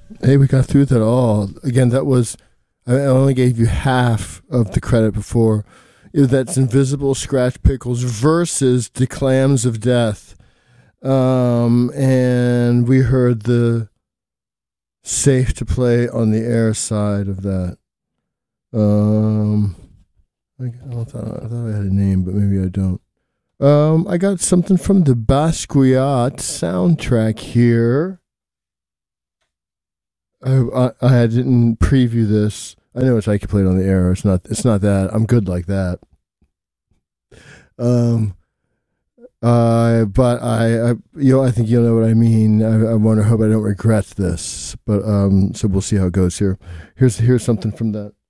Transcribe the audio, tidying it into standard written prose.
Hey, we got through that all. Again, that was, I only gave you half of the credit before. That's Invisible Scratch Pickles versus The Clams of Death. And we heard the safe to play on the air side of that. Um, I thought I had a name, but maybe I don't. I got something from the Basquiat soundtrack here. I didn't preview this. I know it's I can play it on the air. It's not. It's not that. I'm good like that. Um. But I think you'll know what I mean. I want to hope I don't regret this. But so we'll see how it goes here. Here's something from that.